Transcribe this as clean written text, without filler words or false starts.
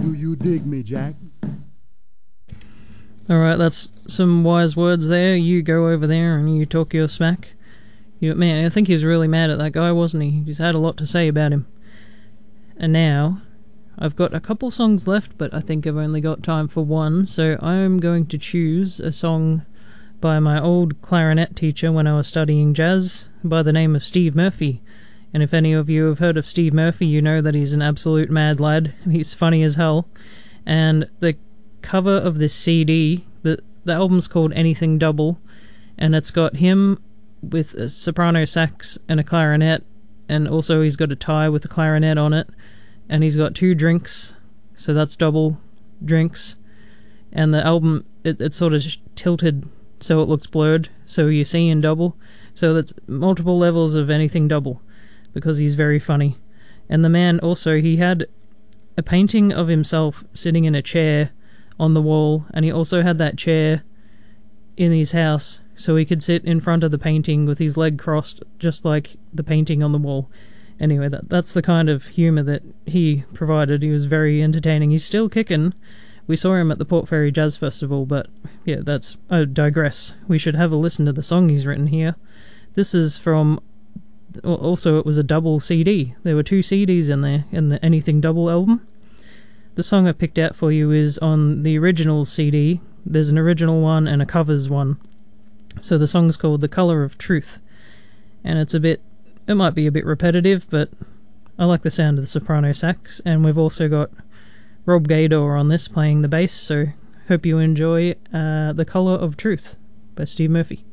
you dig me, Jack? Alright, that's some wise words there. You go over there and you talk your smack. Man, I think he was really mad at that guy, wasn't he? He's had a lot to say about him. And now, I've got a couple songs left, but I think I've only got time for one, so I'm going to choose a song by my old clarinet teacher when I was studying jazz, by the name of Steve Murphy. And if any of you have heard of Steve Murphy, you know that he's an absolute mad lad. He's funny as hell. And the cover of this CD, the album's called Anything Double, and it's got him with a soprano sax and a clarinet, and also he's got a tie with a clarinet on it, and he's got 2 drinks, so that's double drinks. And the album, it's sort of tilted so it looks blurred, so you see in double. So that's multiple levels of Anything Double, because he's very funny. And the man also, he had a painting of himself sitting in a chair on the wall, and he also had that chair in his house so he could sit in front of the painting with his leg crossed, just like the painting on the wall. Anyway, that's the kind of humour that he provided. He was very entertaining. He's still kicking. We saw him at the Port Fairy Jazz Festival, but yeah, I digress. We should have a listen to the song he's written here. This is from, also it was a double CD. There were 2 CDs in there, in the Anything Double album. The song I picked out for you is on the original CD. There's an original one and a covers one. So the song's called The Colour of Truth. And it might be a bit repetitive, but I like the sound of the soprano sax. And we've also got Rob Gaydor on this playing the bass, so hope you enjoy The Colour of Truth by Steve Murphy.